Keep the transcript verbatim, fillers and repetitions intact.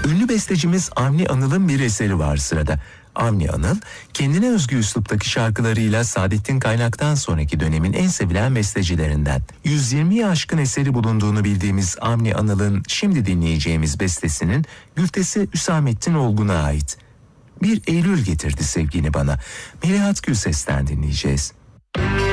Ünlü bestecimiz Avni Anıl'ın bir eseri var sırada. Avni Anıl, kendine özgü üsluptaki şarkılarıyla Saadettin Kaynak'tan sonraki dönemin en sevilen bestecilerinden. yüz yirmiyi aşkın eseri bulunduğunu bildiğimiz Avni Anıl'ın şimdi dinleyeceğimiz bestesinin güftesi Hüsamettin Olgun'a ait. Bir Eylül getirdi sevgini bana. Melahat Gülses'ten dinleyeceğiz.